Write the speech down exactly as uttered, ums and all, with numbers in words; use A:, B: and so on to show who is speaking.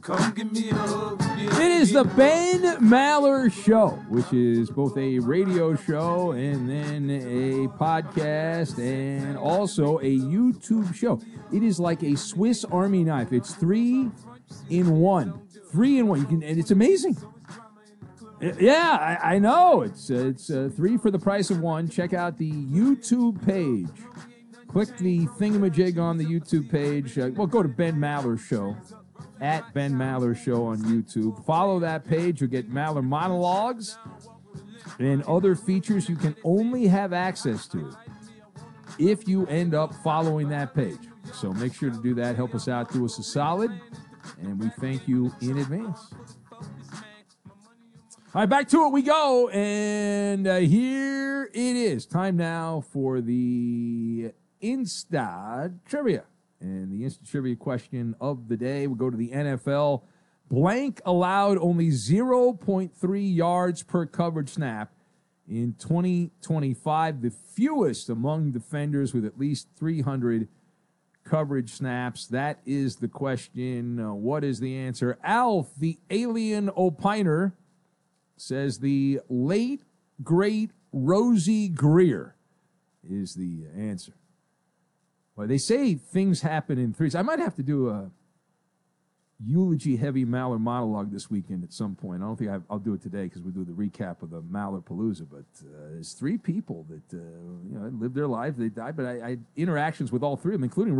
A: Come give me a hug. Yeah,
B: It is the Ben Maller Show, which is both a radio show and then a podcast and also a YouTube show. It is like a Swiss Army knife. It's three in one. Three in one. You can, and it's amazing. Yeah, I, I know. It's uh, it's uh, three for the price of one. Check out the YouTube page. Click the thingamajig on the YouTube page. Uh, well, go to Ben Maller Show, at Ben Maller Show on YouTube. Follow that page. You'll get Maller monologues and other features you can only have access to if you end up following that page. So make sure to do that. Help us out. Do us a solid. And we thank you in advance. All right, back to it we go. And uh, here it is. Time now for the Insta Trivia. And the Insta Trivia question of the day, we'll go to the N F L. Blank allowed only zero point three yards per coverage snap in twenty twenty-five, the fewest among defenders with at least three hundred coverage snaps. That is the question. Uh, what is the answer? Alf, the alien opiner, says the late, great Rosie Greer is the answer. Well, they say things happen in threes. I might have to do a eulogy-heavy Maller monologue this weekend at some point. I don't think I've, I'll do it today because we do the recap of the Maller Palooza. But uh, there's three people that uh, you know lived their life, they died, but I, I had interactions with all three of them, including